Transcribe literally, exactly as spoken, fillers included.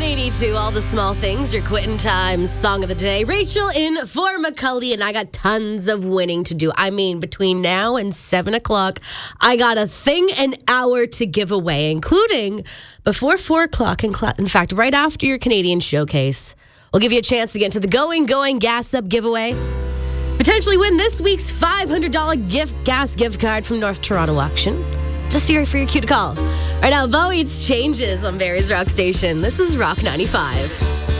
seven eighty-two, All the Small Things, your Quitting Time song of the day. Rachel in for McCully, and I got tons of winning to do. I mean, between now and seven o'clock, I got a thing an hour to give away, including before four o'clock. In, cl- in fact, right after your Canadian showcase, we'll give you a chance to get into the Going Going Gas Up giveaway. Potentially win this week's five hundred dollars gift gas gift card from North Toronto Auction. Just be ready for your cue to call. Right now, Bo Eats Changes on Barry's Rock Station. This is Rock ninety-five.